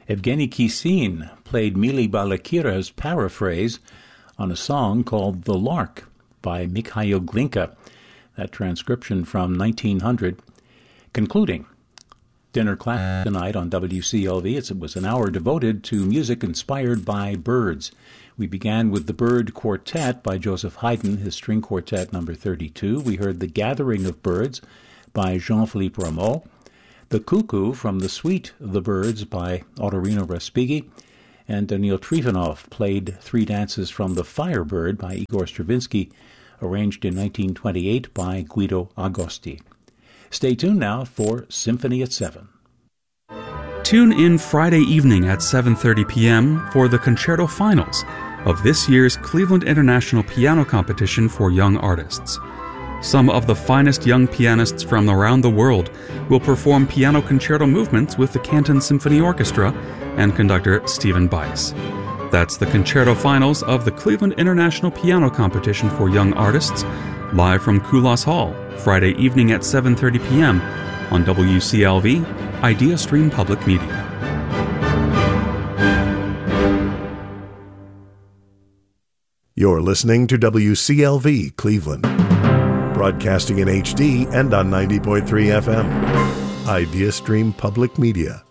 Evgeny Kissin played Mili Balakira's paraphrase on a song called The Lark by Mikhail Glinka, that transcription from 1900, concluding Dinner Class tonight on WCLV. It was an hour devoted to music inspired by birds. We began with the Bird Quartet by Joseph Haydn, his string quartet number 32. We heard The Gathering of Birds by Jean-Philippe Rameau, The Cuckoo from the Suite of the Birds by Ottorino Respighi, and Daniil Trifonov played Three Dances from the Firebird by Igor Stravinsky, arranged in 1928 by Guido Agosti. Stay tuned now for Symphony at 7. Tune in Friday evening at 7:30 p.m. for the Concerto Finals of this year's Cleveland International Piano Competition for Young Artists. Some of the finest young pianists from around the world will perform piano concerto movements with the Canton Symphony Orchestra and conductor Stephen Bice. That's the Concerto Finals of the Cleveland International Piano Competition for Young Artists, live from Kulas Hall, Friday evening at 7:30 p.m. on WCLV, Idea Stream Public Media. You're listening to WCLV Cleveland, broadcasting in HD and on 90.3 FM. Idea Stream Public Media.